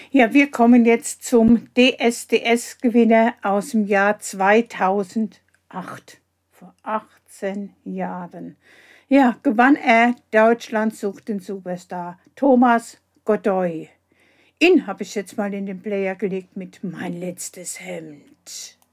Ja, wir kommen jetzt zum DSDS-Gewinner aus dem Jahr 2008, vor 18 Jahren. Ja, gewann er Deutschland sucht den Superstar, Thomas Godoy. Ihn habe ich jetzt mal in den Player gelegt mit Mein letztes Hemd.